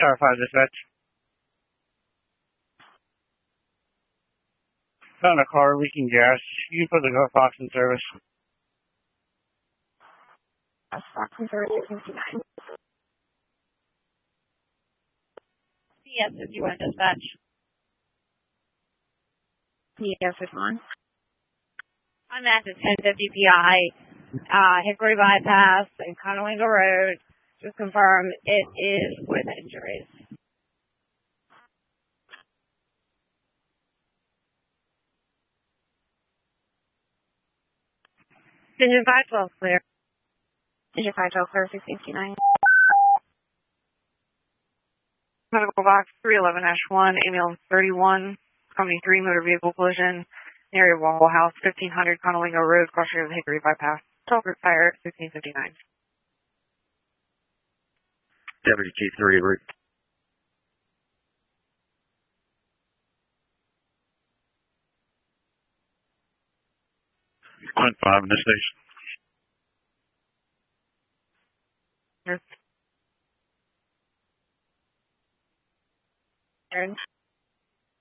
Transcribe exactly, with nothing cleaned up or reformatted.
Tower five dispatch. Found a car leaking gas. You can put the Fox in service. Fox in service six fifty-nine. Yes, if you want to dispatch. Yes, it's on. I'm at the ten fifty P I, uh, Hickory Bypass and Conolingo Road. Just confirm it is with injuries. Engine five twelve clear. Engine five twelve clear, six fifty-nine. Medical box three eleven dash one, ambulance thirty-one, company three, motor vehicle collision, area of Waffle House, fifteen hundred Conolingo Road, crossing of the Hickory Bypass. twelve group fire, fifteen fifty-nine. Deputy Chief three, route. Point five in this station. Yes. Aaron.